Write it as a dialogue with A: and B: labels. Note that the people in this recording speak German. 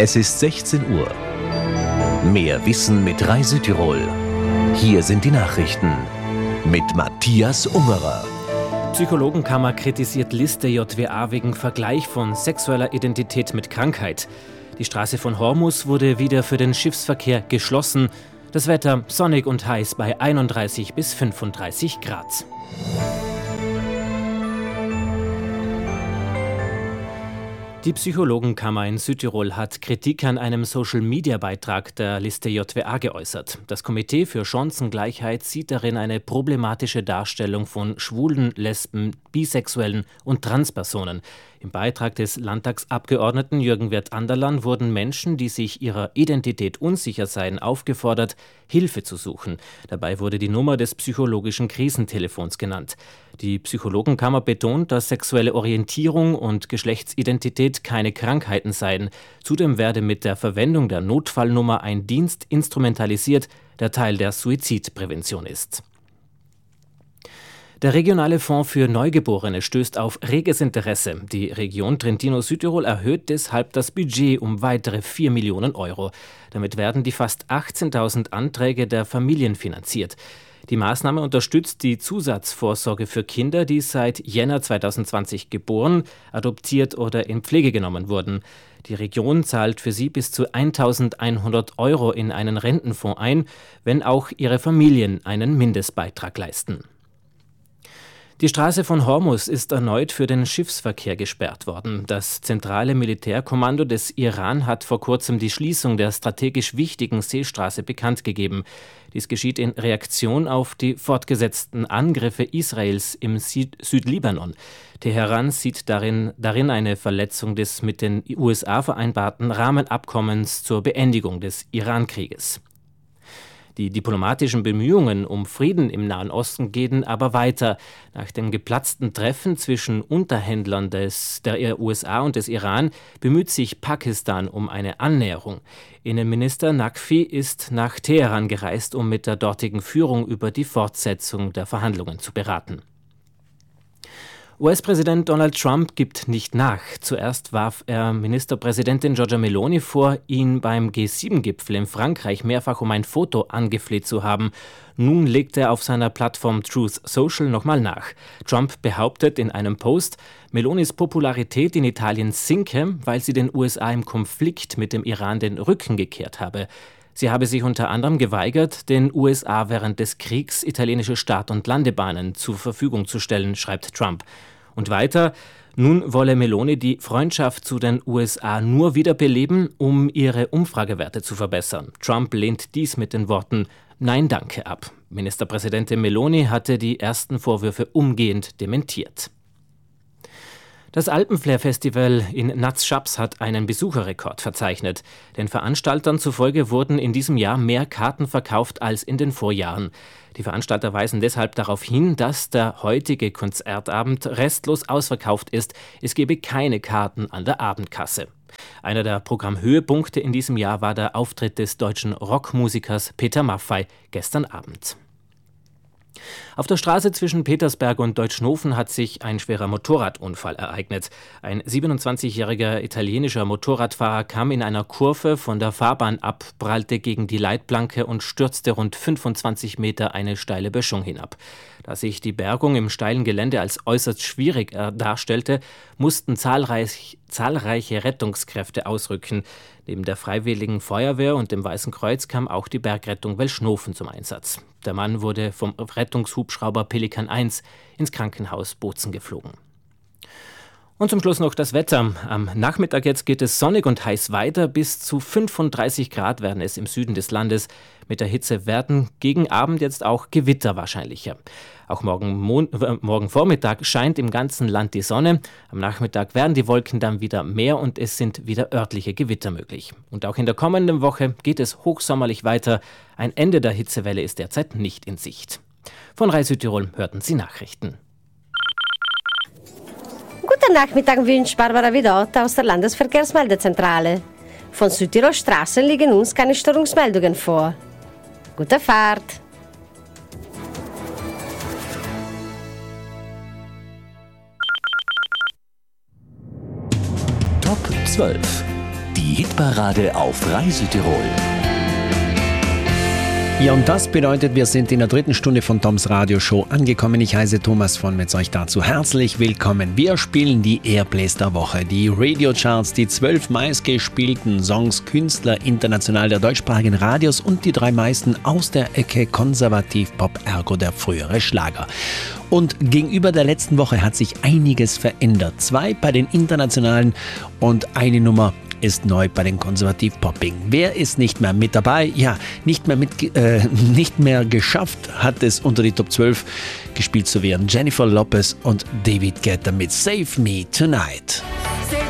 A: Es ist 16 Uhr. Mehr Wissen mit Rai Südtirol. Hier sind die Nachrichten mit Matthias Ungerer.
B: Psychologenkammer kritisiert Liste JWA wegen Vergleich von sexueller Identität mit Krankheit. Die Straße von Hormus wurde wieder für den Schiffsverkehr geschlossen. Das Wetter sonnig und heiß bei 31 bis 35 Grad. Die Psychologenkammer in Südtirol hat Kritik an einem Social-Media-Beitrag der Liste JWA geäußert. Das Komitee für Chancengleichheit sieht darin eine problematische Darstellung von Schwulen, Lesben, Bisexuellen und Transpersonen. Im Beitrag des Landtagsabgeordneten Jürgen Wirth-Anderlan wurden Menschen, die sich ihrer Identität unsicher seien, aufgefordert, Hilfe zu suchen. Dabei wurde die Nummer des psychologischen Krisentelefons genannt. Die Psychologenkammer betont, dass sexuelle Orientierung und Geschlechtsidentität keine Krankheiten seien. Zudem werde mit der Verwendung der Notfallnummer ein Dienst instrumentalisiert, der Teil der Suizidprävention ist. Der regionale Fonds für Neugeborene stößt auf reges Interesse. Die Region Trentino-Südtirol erhöht deshalb das Budget um weitere 4 Millionen Euro. Damit werden die fast 18.000 Anträge der Familien finanziert. Die Maßnahme unterstützt die Zusatzvorsorge für Kinder, die seit Jänner 2020 geboren, adoptiert oder in Pflege genommen wurden. Die Region zahlt für sie bis zu 1.100 Euro in einen Rentenfonds ein, wenn auch ihre Familien einen Mindestbeitrag leisten. Die Straße von Hormus ist erneut für den Schiffsverkehr gesperrt worden. Das zentrale Militärkommando des Iran hat vor kurzem die Schließung der strategisch wichtigen Seestraße bekannt gegeben. Dies geschieht in Reaktion auf die fortgesetzten Angriffe Israels im Südlibanon. Teheran sieht darin eine Verletzung des mit den USA vereinbarten Rahmenabkommens zur Beendigung des Iran-Krieges. Die diplomatischen Bemühungen um Frieden im Nahen Osten gehen aber weiter. Nach dem geplatzten Treffen zwischen Unterhändlern der USA und des Iran bemüht sich Pakistan um eine Annäherung. Innenminister Naqvi ist nach Teheran gereist, um mit der dortigen Führung über die Fortsetzung der Verhandlungen zu beraten. US-Präsident Donald Trump gibt nicht nach. Zuerst warf er Ministerpräsidentin Giorgia Meloni vor, ihn beim G7-Gipfel in Frankreich mehrfach um ein Foto angefleht zu haben. Nun legt er auf seiner Plattform Truth Social nochmal nach. Trump behauptet in einem Post, Melonis Popularität in Italien sinke, weil sie den USA im Konflikt mit dem Iran den Rücken gekehrt habe. Sie habe sich unter anderem geweigert, den USA während des Kriegs italienische Start- und Landebahnen zur Verfügung zu stellen, schreibt Trump. Und weiter, nun wolle Meloni die Freundschaft zu den USA nur wiederbeleben, um ihre Umfragewerte zu verbessern. Trump lehnt dies mit den Worten Nein, danke ab. Ministerpräsidentin Meloni hatte die ersten Vorwürfe umgehend dementiert. Das Alpenflair-Festival in Naz-Schaps hat einen Besucherrekord verzeichnet. Den Veranstaltern zufolge wurden in diesem Jahr mehr Karten verkauft als in den Vorjahren. Die Veranstalter weisen deshalb darauf hin, dass der heutige Konzertabend restlos ausverkauft ist. Es gebe keine Karten an der Abendkasse. Einer der Programmhöhepunkte in diesem Jahr war der Auftritt des deutschen Rockmusikers Peter Maffay gestern Abend. Auf der Straße zwischen Petersberg und Deutschnofen hat sich ein schwerer Motorradunfall ereignet. Ein 27-jähriger italienischer Motorradfahrer kam in einer Kurve von der Fahrbahn ab, prallte gegen die Leitplanke und stürzte rund 25 Meter eine steile Böschung hinab. Da sich die Bergung im steilen Gelände als äußerst schwierig darstellte, mussten zahlreiche Rettungskräfte ausrücken. Neben der Freiwilligen Feuerwehr und dem Weißen Kreuz kam auch die Bergrettung Welschnofen zum Einsatz. Der Mann wurde vom Rettungshubschrauber Pelikan 1 ins Krankenhaus Bozen geflogen. Und zum Schluss noch das Wetter. Am Nachmittag jetzt geht es sonnig und heiß weiter. Bis zu 35 Grad werden es im Süden des Landes. Mit der Hitze werden gegen Abend jetzt auch Gewitter wahrscheinlicher. Auch morgen Vormittag scheint im ganzen Land die Sonne. Am Nachmittag werden die Wolken dann wieder mehr und es sind wieder örtliche Gewitter möglich. Und auch in der kommenden Woche geht es hochsommerlich weiter. Ein Ende der Hitzewelle ist derzeit nicht in Sicht. Von Rai Südtirol hörten Sie Nachrichten.
C: Guten Nachmittag wünscht Barbara Vidotta aus der Landesverkehrsmeldezentrale. Von Südtirol Straßen liegen uns keine Störungsmeldungen vor. Gute Fahrt!
A: Top 12. Die Hitparade auf Rai Südtirol.
D: Ja, und das bedeutet, wir sind in der 3. Stunde von Toms Radioshow angekommen. Ich heiße Thomas von Metz, euch dazu herzlich willkommen. Wir spielen die Airplays der Woche, die Radiocharts, die 12 meistgespielten Songs, Künstler international der deutschsprachigen Radios und die 3 meisten aus der Ecke Konservativ-Pop, ergo der frühere Schlager. Und gegenüber der letzten Woche hat sich einiges verändert. 2 bei den internationalen und eine Nummer ist neu bei den Konservativ-Popping. Wer ist nicht mehr mit dabei? Ja, nicht mehr geschafft hat es, unter die Top 12 gespielt zu werden. Jennifer Lopez und David Guetta mit Save Me Tonight.